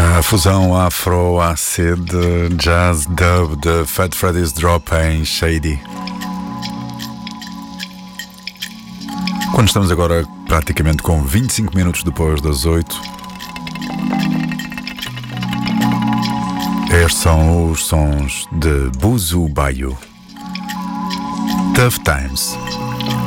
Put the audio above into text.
A fusão afro-acid jazz dub de Fat Freddy's Drop em Shady. Quando estamos agora praticamente com 25 minutos depois das 8, estes são os sons de Buzu Bayo. Tough Times.